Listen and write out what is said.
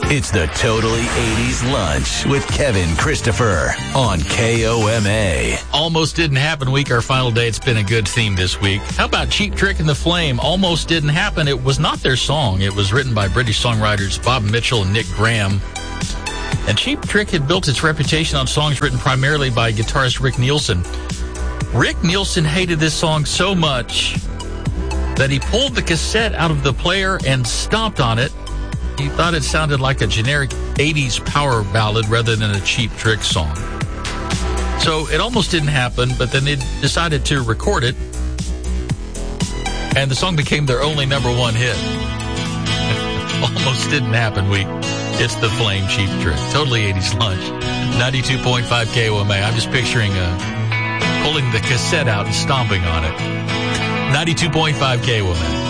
It's the Totally 80s Lunch with Kevin Christopher on KOMA. Almost Didn't Happen week, our final day. It's been a good theme this week. How about Cheap Trick and the Flame? Almost Didn't Happen. It was not their song. It was written by British songwriters Bob Mitchell and Nick Graham. And Cheap Trick had built its reputation on songs written primarily by guitarist Rick Nielsen. Rick Nielsen hated this song so much that he pulled the cassette out of the player and stomped on it. He thought it sounded like a generic 80s power ballad rather than a Cheap Trick song. So it almost didn't happen, but then they decided to record it, and the song became their only number one hit. Almost Didn't Happen week. It's the Flame, Cheap Trick. Totally 80s Lunch. 92.5 KOMA. I'm just picturing pulling the cassette out and stomping on it. 92.5 KOMA.